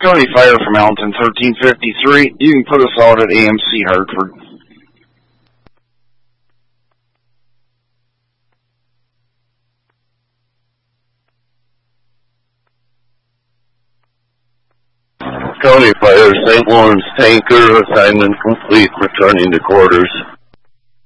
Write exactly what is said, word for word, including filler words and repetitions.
Cody Fire from Allenton, thirteen fifty-three. You can put us out at A M C Hartford. County Fire, Saint Lawrence tanker, assignment complete, returning to quarters.